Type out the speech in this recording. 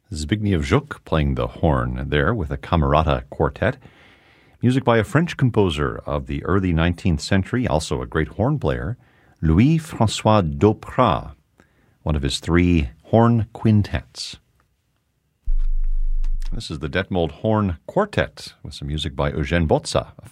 Zbigniew Żuk playing the horn there with a Camerata Quartet. Music by a French composer of the early 19th century, also a great horn player, Louis-François Doprat, one of his 3 horn quintets. This is the Detmold Horn Quartet with some music by Eugene Botza,